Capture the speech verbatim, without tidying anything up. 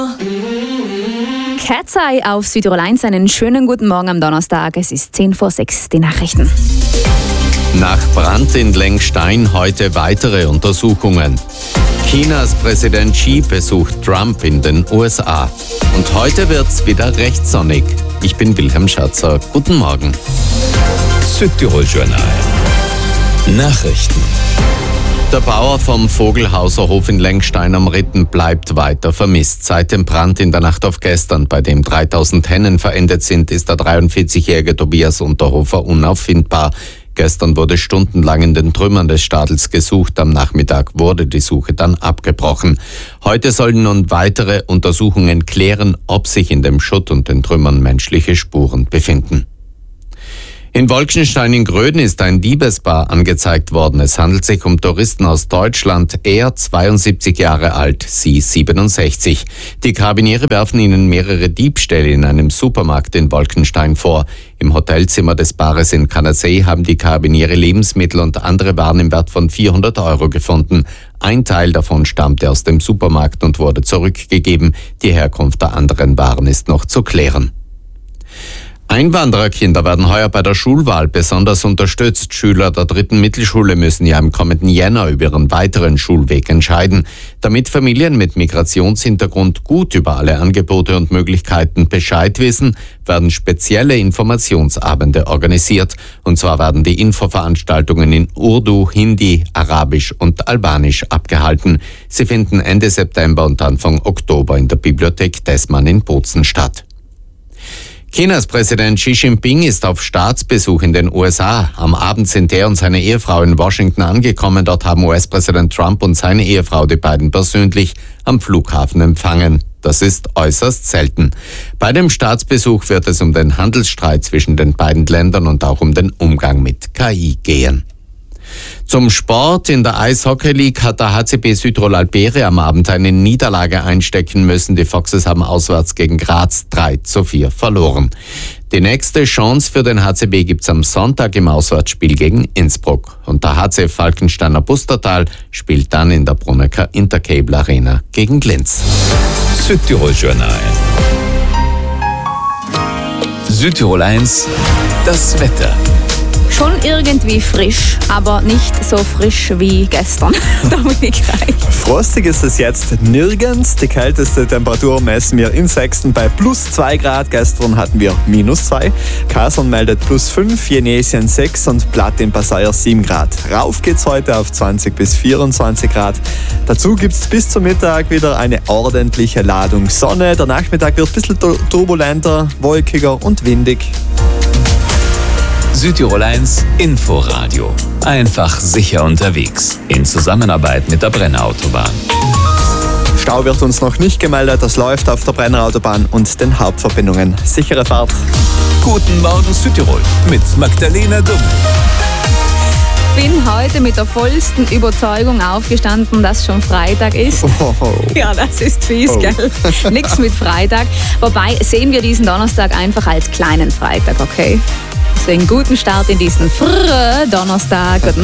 Cat's Eye auf Südtirol eins. Einen schönen guten Morgen am Donnerstag. Es ist zehn vor sechs, die Nachrichten. Nach Brand in Lengstein heute weitere Untersuchungen. Chinas Präsident Xi besucht Trump in den U S A. Und heute wird's wieder recht sonnig. Ich bin Wilhelm Schatzer. Guten Morgen. Südtirol Journal. Nachrichten. Der Bauer vom Vogelhauser Hof in Lengstein am Ritten bleibt weiter vermisst. Seit dem Brand in der Nacht auf gestern, bei dem dreitausend Hennen verendet sind, ist der dreiundvierzigjährige Tobias Unterhofer unauffindbar. Gestern wurde stundenlang in den Trümmern des Stadels gesucht. Am Nachmittag wurde die Suche dann abgebrochen. Heute sollen nun weitere Untersuchungen klären, ob sich in dem Schutt und den Trümmern menschliche Spuren befinden. In Wolkenstein in Gröden ist ein Diebespaar angezeigt worden. Es handelt sich um Touristen aus Deutschland. Er zweiundsiebzig Jahre alt, sie siebenundsechzig. Die Karabiniere werfen ihnen mehrere Diebstähle in einem Supermarkt in Wolkenstein vor. Im Hotelzimmer des Paares in Kanasee haben die Karabiniere Lebensmittel und andere Waren im Wert von vierhundert Euro gefunden. Ein Teil davon stammte aus dem Supermarkt und wurde zurückgegeben. Die Herkunft der anderen Waren ist noch zu klären. Einwandererkinder werden heuer bei der Schulwahl besonders unterstützt. Schüler der dritten Mittelschule müssen ja im kommenden Jänner über ihren weiteren Schulweg entscheiden. Damit Familien mit Migrationshintergrund gut über alle Angebote und Möglichkeiten Bescheid wissen, werden spezielle Informationsabende organisiert. Und zwar werden die Infoveranstaltungen in Urdu, Hindi, Arabisch und Albanisch abgehalten. Sie finden Ende September und Anfang Oktober in der Bibliothek Dessmann in Bozen statt. Chinas Präsident Xi Jinping ist auf Staatsbesuch in den U S A. Am Abend sind er und seine Ehefrau in Washington angekommen. Dort haben U S-Präsident Trump und seine Ehefrau die beiden persönlich am Flughafen empfangen. Das ist äußerst selten. Bei dem Staatsbesuch wird es um den Handelsstreit zwischen den beiden Ländern und auch um den Umgang mit K I gehen. Zum Sport. In der Eishockey League hat der H C B Südtirol Alpere am Abend eine Niederlage einstecken müssen. Die Foxes haben auswärts gegen Graz drei zu vier verloren. Die nächste Chance für den H C B gibt's am Sonntag im Auswärtsspiel gegen Innsbruck. Und der H C Falkensteiner Bustertal spielt dann in der Brunnecker Intercable Arena gegen Linz. Südtirol Journal. Südtirol eins. Das Wetter. Schon irgendwie frisch, aber nicht so frisch wie gestern. Dominik Reich. Frostig ist es jetzt nirgends. Die kälteste Temperatur messen wir in Sexten bei plus zwei Grad. Gestern hatten wir minus zwei. Kasern meldet plus fünf, Jenesien sechs und Platt in Passaier sieben Grad. Rauf geht's heute auf zwanzig bis vierundzwanzig Grad. Dazu gibt's bis zum Mittag wieder eine ordentliche Ladung Sonne. Der Nachmittag wird ein bisschen turbulenter, wolkiger und windig. Südtirol eins Inforadio. Einfach sicher unterwegs. In Zusammenarbeit mit der Brennerautobahn. Stau wird uns noch nicht gemeldet. Das läuft auf der Brennerautobahn und den Hauptverbindungen. Sichere Fahrt. Guten Morgen Südtirol mit Magdalena Dumm. Bin heute mit der vollsten Überzeugung aufgestanden, dass schon Freitag ist. Oh, oh. Ja, das ist fies, Oh. gell? Nix mit Freitag. Wobei sehen wir diesen Donnerstag einfach als kleinen Freitag, okay? Deswegen guten Start in diesen Frrrr Donnerstag. Guten